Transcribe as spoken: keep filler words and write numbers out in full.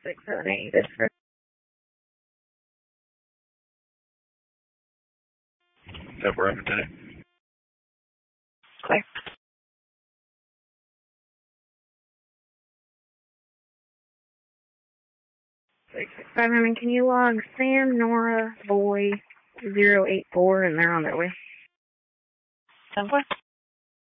six seven eight, this for... That we're having today. Clear. six six seven, can you log Sam, Nora, Boy, zero eight four, and they're on their way? ten four.